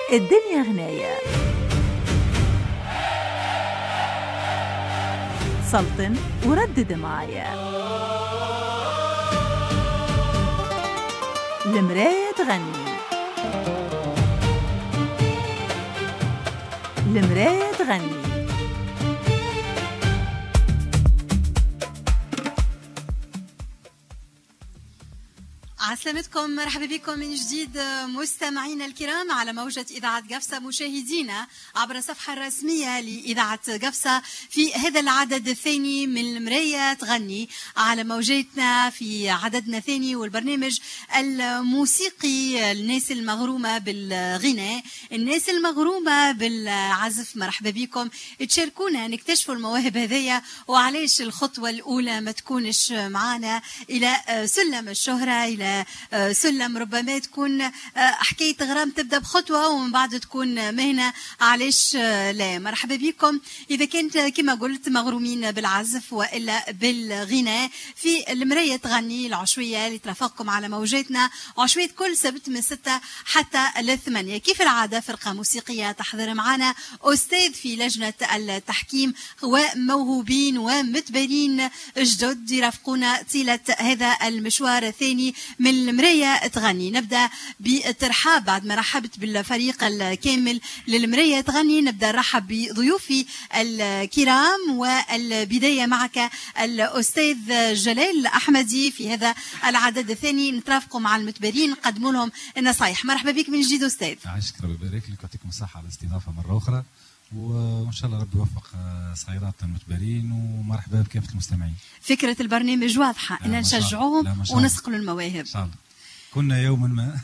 الدنيا غناية. سلطن وردد معايا. المراية تغني. المراية تغني. عسلامتكم، مرحبا بكم من جديد مستمعينا الكرام على موجة إذاعة قفصة، مشاهدينا عبر الصفحة الرسمية لإذاعة قفصة في هذا العدد الثاني من المراية تغني على موجتنا في عددنا الثاني، والبرنامج الموسيقي الناس المغرومة بالغناء، الناس المغرومة بالعزف. مرحبا بكم، تشاركونا نكتشفوا المواهب هذية، وعليش الخطوة الأولى ما تكونش معنا إلى سلم الشهرة، إلى سلم ربما تكون حكاية غرام تبدأ بخطوة ومن بعد تكون مهنة، علاش لا. مرحبا بكم إذا كنت كما قلت مغرومين بالعزف وإلا بالغناء في المراية تغني العشوية اللي ترافقكم على موجاتنا عشوية كل سبت من 6 حتى 8. كيف العادة فرقة موسيقية تحضر معنا أستاذ في لجنة التحكيم وموهوبين ومتبرين جدد يرافقونا طيلة هذا المشوار الثاني من المراية تغني. نبدأ بالترحاب بعد ما رحبت بالفريق الكامل للمراية تغني، نبدأ نرحب بضيوفي الكرام، والبداية معك الأستاذ جلال أحمدي في هذا العدد الثاني، نترافقوا مع المتبرين نقدموا لهم النصائح. مرحبا بك من جديد أستاذ. عايشك، ربي يبارك لك ويعطيكم الصحة على الاستضافة مرة أخرى، وإن شاء الله ربي يوفق صغيرات المتبرين، ومرحبا بكافة المستمعين. فكرة البرنامج واضحة أن نشجعوهم ونسقلوا المواهب. إن شاء الله. كنا يوما ما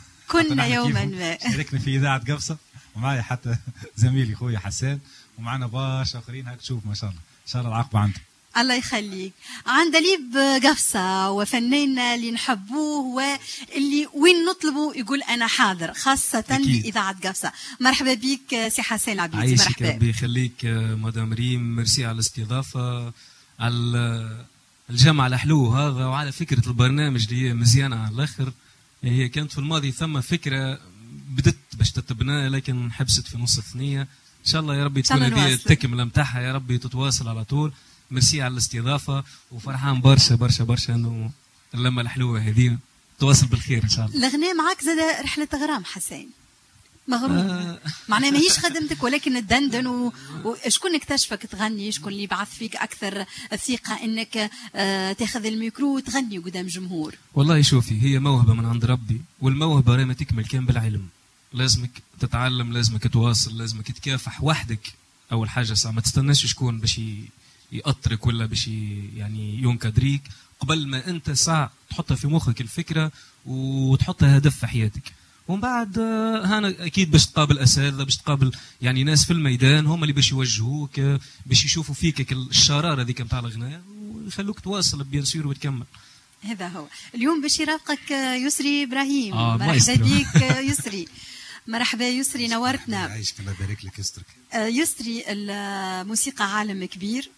شاركنا في إذاعة قفصة، ومعي حتى زميلي خويا حسان، ومعنا برشا آخرين. هاك تشوف ما شاء الله، إن شاء الله العاقبة عنده. الله يخليك. عندليب قفصة وفنان اللي نحبوه واللي وين نطلبه يقول أنا حاضر، خاصة لإذاعة قفصة. مرحبا بك سي حسان العبيدي. عايشك، ربي يخليك مدام ريم، ميرسي على الاستضافة، على الجمع الحلو هذا، وعلى فكرة البرنامج اللي هي مزيانة على الآخر. هي كانت في الماضي ثم فكرة بدت باش تتبنى، لكن حبست في نص الثنية. إن شاء الله يا ربي تكون هذه التكملة متاعها، يا ربي تتواصل على طول. ميرسي على الاستضافة، وفرحان برشا برشا برشا انه اللمة الحلوة هذه تواصل بالخير ان شاء الله. الغناء معك زاد رحلة غرام حسين مغروم. معناها ماهيش خدمتك ولكن الدندن وشكون اكتشفك تغني؟ شكون اللي بعث فيك اكثر ثقة انك تاخذ الميكرو وتغني قدام جمهور؟ والله شوفي، هي موهبة من عند ربي، والموهبة راهي ما تكمل كان بالعلم. لازمك تتعلم، لازمك تواصل، لازمك تكافح وحدك. اول حاجة صح، ما تستناش شكون باش يأطرك ولا باش يعني ينكدريك، قبل ما انت ساعة تحطها في مخك الفكرة وتحطها هدف في حياتك. ومن بعد هانا اكيد باش تقابل اساتذه، باش تقابل يعني ناس في الميدان هم اللي باش يوجهوك، باش يشوفوا فيك الشراره هذيك نتاع الغناء ويخلوك تواصل بيان سور وتكمل. هذا هو. اليوم باش يرافقك يسري ابراهيم. مرحبا بك يسري. مرحبا يسري، نورتنا. عايشك، الله يبارك لك. يسري الموسيقى عالم كبير،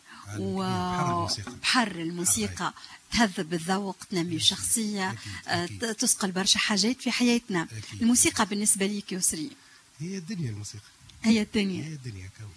وبحر الموسيقى تهذب الذوق، تنمي الشخصية، تسقل برشا حاجات في حياتنا. أكيد. الموسيقى بالنسبة ليك يسري هي الدنيا، الموسيقى هي الدنيا، هي الدنيا كون.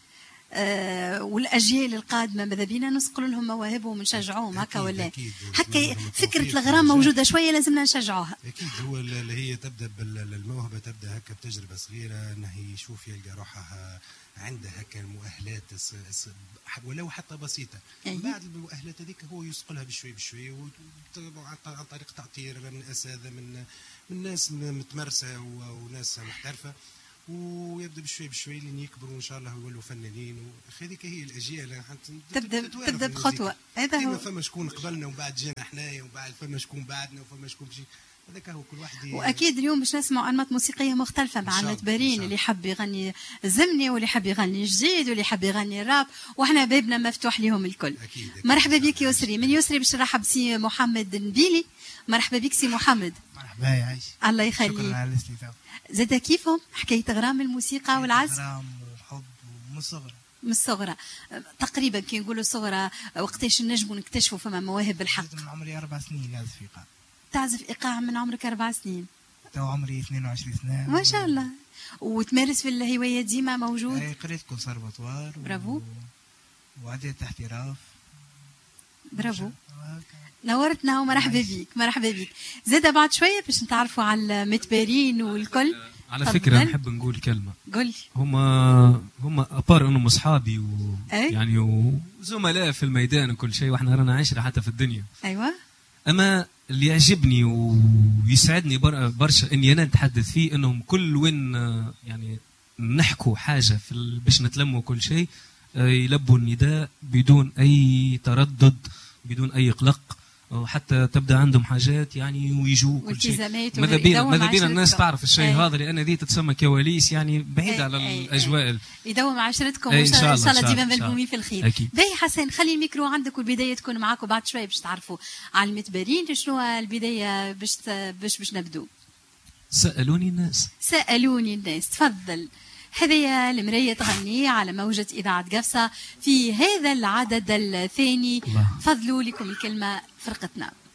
والأجيال القادمة ماذا بينا نسقل لهم مواهبهم ونشجعوهم هكا ولا هكا؟ فكرة الغرام موجودة شوية، لازمنا نشجعوها. أكيد، هو اللي هي تبدأ بالموهبة، تبدأ هكا بتجربة صغيرة، أنها يشوف يلقى روحها عنده هكا المؤهلات ولو حتى بسيطة. بعد المؤهلات هذيك هو يسقلها بشوي بشوي، عن طريق تعطير من أساتذة، من ناس متمرسة وناس محترفة، ويبدا بشوي بشوي لين يكبروا ان شاء الله ويولوا فنانين. هذيك هي الاجيال تبدا بخطوه. هذا هو. فما شكون قبلنا ومن بعد جينا حنايا، وبعد فما شكون بعدنا، وفما شكون بشي. هذاك هو كل واحد. واكيد اليوم باش نسمعوا انماط موسيقيه مختلفه مع المتبرين، اللي حب يغني الزمني واللي حب يغني جديد واللي حب يغني الراب، واحنا بابنا مفتوح لهم الكل. أكيد. مرحبا بك يسري. من يسري باش نرحب سي محمد نبيلي. مرحبا بك سي محمد. مرحبا يا عايش. الله يخليك. شكرا على الاستضافه. زاد كيفهم حكايه غرام الموسيقى والعزف؟ غرام وحب من الصغر. من الصغرى تقريبا كي نقولوا صغرى، وقتاش نجموا نكتشفوا فما مواهب بالحق؟ من عمري 4 سنين نعزف ايقاع. تعزف ايقاع من عمرك 4 سنين؟ تو عمري 22 سنة. ما شاء الله. وتمارس في الهوايات ديما موجود؟ قريت كونسرفاتوار. برافو. وعديت احتراف. برافو. نورتنا ومرحبا بيك. مرحبا بيك. زاده بعد شويه باش نتعرفوا على المتبارين والكل. على فكره نحب نقول كلمه. قولي. هما ابار انهم اصحابي يعني وزملاء في الميدان وكل شيء، واحنا رانا عشرة حتى في الدنيا. ايوه. اما اللي يعجبني ويسعدني برشا اني انا نتحدث فيه انهم كل وين يعني نحكوا حاجه باش نتلموا كل شيء يلبوا النداء بدون اي تردد بدون اي قلق، وحتى تبدا عندهم حاجات يعني ويجوا كل شيء. ماذا بينا الناس تعرف الشيء هذا، لان ذي تتسمى كواليس يعني بعيده على الاجواء. يدوم عشرتكم وان شاء الله ديما ملمومين في الخير. باهي حسن، خلي الميكرو عندك والبدايه تكون معاكم بعد شويه باش تعرفوا على المتبارين. شنو البدايه باش نبدو؟ سالوني الناس. تفضل. هذه المراية تغني على موجة إذاعة قفصة في هذا العدد الثاني. فضلوا لكم الكلمة فرقتنا.